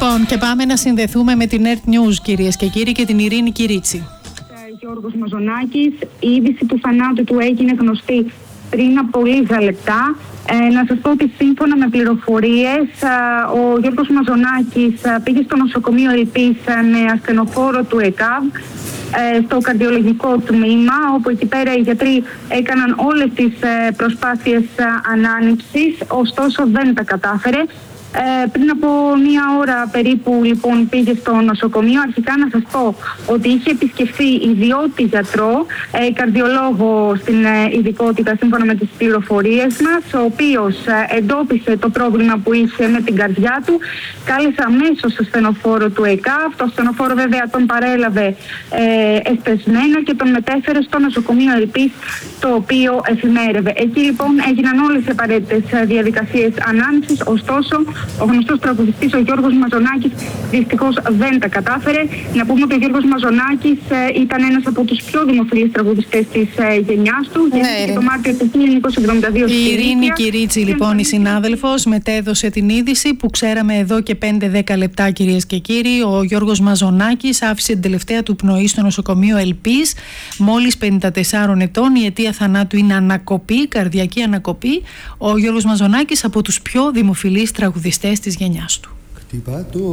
Λοιπόν, και πάμε να συνδεθούμε με την Earth News, κυρίες και κύριοι, και την Ειρήνη Κυρίτσι. Γιώργος Μαζονάκης, η είδηση του θανάτου του έγινε γνωστή πριν από λίγα λεπτά. Να σας πω ότι σύμφωνα με πληροφορίες, ο Γιώργος Μαζονάκης πήγε στο νοσοκομείο Ελπής με ασθενοφόρο του ΕΚΑΒ στο καρδιολογικό τμήμα, όπου εκεί πέρα οι γιατροί έκαναν όλες τις προσπάθειες ανάνυψης, ωστόσο δεν τα κατάφερε. Πριν από μία ώρα περίπου λοιπόν πήγε στο νοσοκομείο. Αρχικά να σας πω ότι είχε επισκεφθεί ιδιώτη γιατρό, καρδιολόγο στην ειδικότητα σύμφωνα με τις πληροφορίες μας, ο οποίος εντόπισε το πρόβλημα που είχε με την καρδιά του, κάλεσε αμέσως στο ασθενοφόρο του ΕΚΑΒ. Το ασθενοφόρο βέβαια τον παρέλαβε εσπεσμένα και τον μετέφερε στο νοσοκομείο Ελπής, το οποίο εφημέρευε. Εκεί λοιπόν έγιναν όλες οι απαραίτητες διαδικασίες ανάνυψης, ωστόσο ο γνωστός τραγουδιστής ο Γιώργος Μαζονάκης δυστυχώς δεν τα κατάφερε. Να πούμε ότι ο Γιώργος Μαζονάκης ήταν ένας από τους πιο δημοφιλείς τραγουδιστές της γενιάς του. Ναι, και το Μάρτιο του 1972. Η Ειρήνη Κυρίτσι, λοιπόν, η συνάδελφος, μετέδωσε την είδηση που ξέραμε εδώ και 5-10 λεπτά, κυρίες και κύριοι. Ο Γιώργος Μαζονάκης άφησε την τελευταία του πνοή στο νοσοκομείο Ελπής, μόλις 54 ετών. Η αιτία θανάτου είναι ανακοπή, καρδιακή ανακοπή. Ο Γιώργος Μαζονάκης από τους πιο δημοφιλείς τραγουδιστές της γενιάς του.